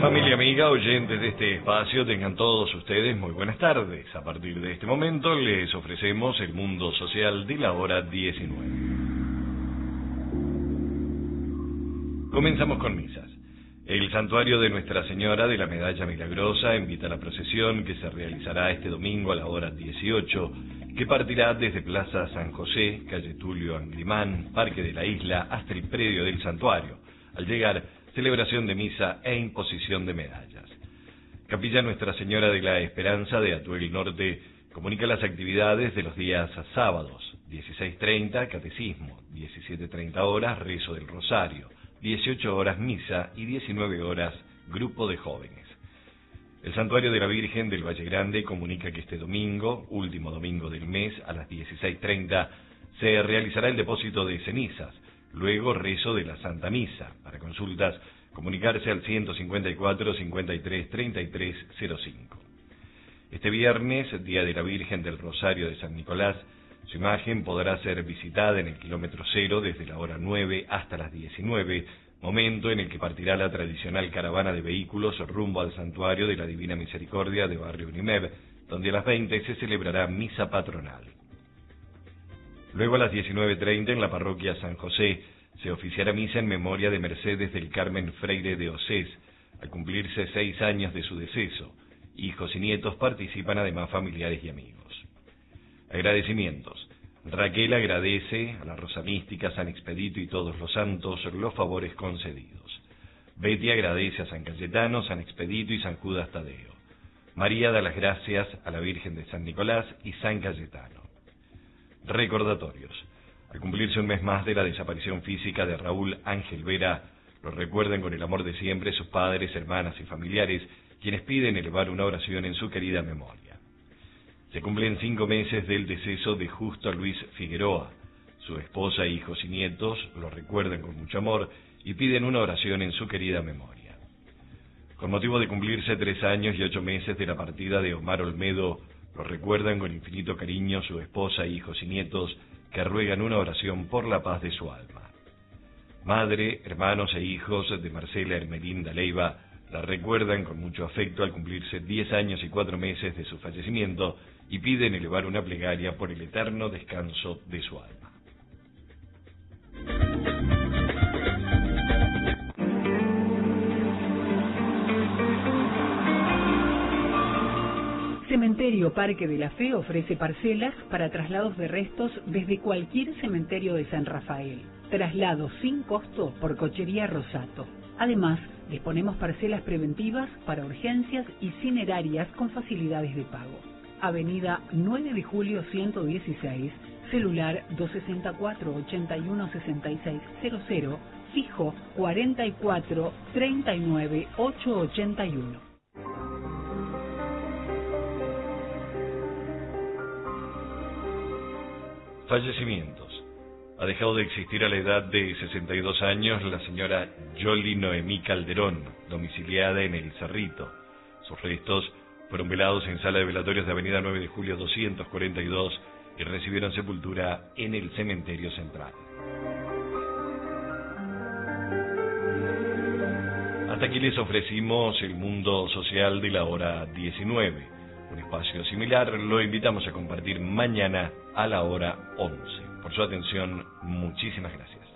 Familia amiga, oyentes de este espacio, tengan todos ustedes muy buenas tardes. A partir de este momento les ofrecemos el mundo social de la hora 19. Comenzamos con misas. El santuario de Nuestra Señora de la Medalla Milagrosa invita a la procesión que se realizará este domingo a la hora 18, que partirá desde Plaza San José, calle Tulio Anglimán, Parque de la Isla, hasta el predio del santuario. Al llegar, celebración de misa e imposición de medallas. Capilla Nuestra Señora de la Esperanza de Atuel Norte comunica las actividades de los días sábados: 16:30 catecismo, 17:30 horas rezo del rosario, 18 horas misa y 19 horas grupo de jóvenes. El Santuario de la Virgen del Valle Grande comunica que este domingo, último domingo del mes, a las 16:30, se realizará el depósito de cenizas. Luego rezo de la Santa Misa. Para consultas, comunicarse al 154 53 33 05. Este viernes, Día de la Virgen del Rosario de San Nicolás, su imagen podrá ser visitada en el kilómetro 0 desde la hora 9 hasta las 19, momento en el que partirá la tradicional caravana de vehículos rumbo al Santuario de la Divina Misericordia de Barrio Unimed, donde a las 20 se celebrará misa patronal. Luego a las 19:30 en la parroquia San José se oficiará misa en memoria de Mercedes del Carmen Freire de Osés, al cumplirse 6 años de su deceso. Hijos y nietos participan, además familiares y amigos. Agradecimientos. Raquel agradece a la Rosa Mística, San Expedito y todos los santos los favores concedidos. Betty agradece a San Cayetano, San Expedito y San Judas Tadeo. María da las gracias a la Virgen de San Nicolás y San Cayetano. Recordatorios. Al cumplirse un mes más de la desaparición física de Raúl Ángel Vera, lo recuerdan con el amor de siempre sus padres, hermanas y familiares, quienes piden elevar una oración en su querida memoria. Se cumplen 5 meses del deceso de Justo Luis Figueroa. Su esposa, hijos y nietos lo recuerdan con mucho amor y piden una oración en su querida memoria. Con motivo de cumplirse 3 años y 8 meses de la partida de Omar Olmedo, lo recuerdan con infinito cariño su esposa, hijos y nietos, que ruegan una oración por la paz de su alma. Madre, hermanos e hijos de Marcela Hermelinda Leiva la recuerdan con mucho afecto al cumplirse 10 años y 4 meses de su fallecimiento y piden elevar una plegaria por el eterno descanso de su alma. Cementerio Parque de la Fe ofrece parcelas para traslados de restos desde cualquier cementerio de San Rafael. Traslados sin costo por Cochería Rosato. Además, disponemos parcelas preventivas para urgencias y cinerarias con facilidades de pago. Avenida 9 de Julio 116, celular 264-816600, fijo 44 39 881. Fallecimientos. Ha dejado de existir a la edad de 62 años la señora Yoli Noemí Calderón, domiciliada en El Cerrito. Sus restos fueron velados en sala de velatorios de Avenida 9 de Julio 242 y recibieron sepultura en el cementerio central. Hasta aquí les ofrecimos el mundo social de la hora 19. Un espacio similar lo invitamos a compartir mañana a la hora 11. Por su atención, muchísimas gracias.